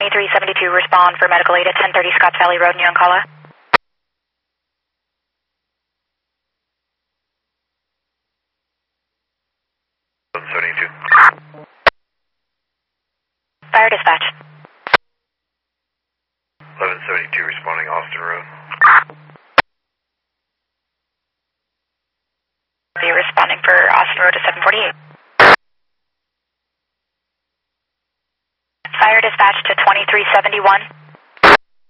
2372, respond for medical aid at 1030 Scotts Valley Road, Nyankala. Fire dispatch. 1172 responding Austin Road. You're responding for Austin Road to 748. Fire dispatch to 2371.